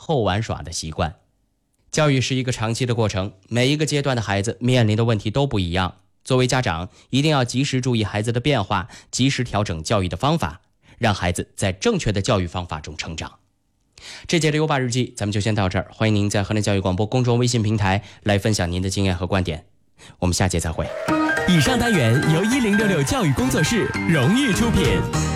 后玩耍的习惯。教育是一个长期的过程，每一个阶段的孩子面临的问题都不一样。作为家长，一定要及时注意孩子的变化，及时调整教育的方法，让孩子在正确的教育方法中成长。这节的优爸日记咱们就先到这儿，欢迎您在河南教育广播公众微信平台来分享您的经验和观点。我们下节再会。 以上单元由1066教育工作室荣誉出品。